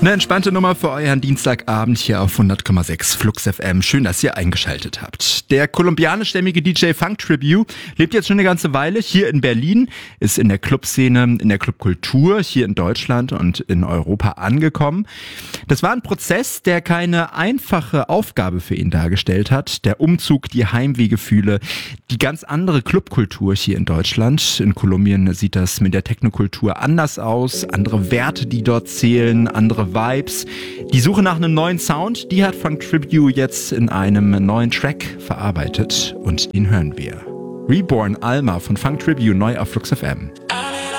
Eine entspannte Nummer für euren Dienstagabend hier auf 100,6 Flux FM. Schön, dass ihr eingeschaltet habt. Der kolumbianischstämmige DJ Funk Tribute lebt jetzt schon eine ganze Weile hier in Berlin, ist in der Clubszene, in der Clubkultur hier in Deutschland und in Europa angekommen. Das war ein Prozess, der keine einfache Aufgabe für ihn dargestellt hat. Der Umzug, die Heimwehgefühle, die ganz andere Clubkultur hier in Deutschland. In Kolumbien sieht das mit der Technokultur anders aus, andere Werte, die dort zählen, andere Vibes. Die Suche nach einem neuen Sound, die hat Funk Tribute jetzt in einem neuen Track verarbeitet und den hören wir. Reborn Alma von Funk Tribute neu auf Flux FM.